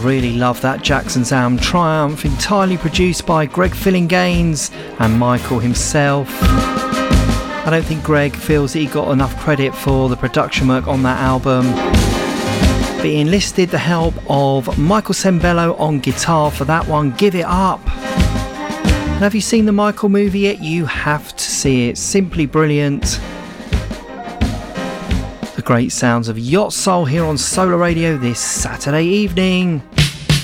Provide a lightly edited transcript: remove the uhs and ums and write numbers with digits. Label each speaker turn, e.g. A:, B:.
A: really love that Jackson's Album Triumph, entirely produced by Greg Fillinganes and Michael himself. I don't think Greg feels that he got enough credit for the production work on that album, but he enlisted the help of Michael Sembello on guitar for that one. Give It Up. And have you seen the Michael movie yet? You have to see it. Simply brilliant. The great sounds of Yacht Soul here on Solar Radio this Saturday evening.